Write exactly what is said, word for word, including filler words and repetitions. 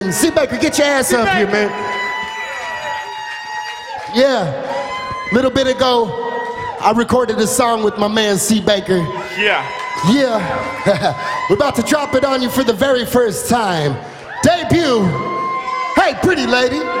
C. Baker, get your ass up here, man. Yeah, a little bit ago, I recorded a song with my man C. Baker. Yeah. Yeah, we're about to drop it on you for the very first time. Debut. Hey, pretty lady.